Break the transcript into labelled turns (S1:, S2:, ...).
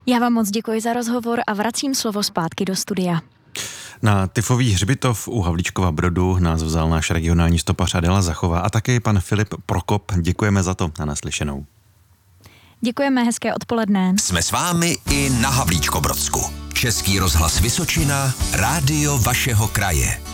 S1: Já vám moc děkuji za rozhovor a vracím slovo zpátky do studia.
S2: Na Tyfový hřbitov u Havlíčkova Brodu nás vzal náš regionální stopař Adela Zachová a také pan Filip Prokop. Děkujeme za to, na naslyšenou.
S1: Děkujeme, hezké odpoledne.
S3: Jsme s vámi i na Havlíčkobrodsku. Český rozhlas Vysočina, rádio vašeho kraje.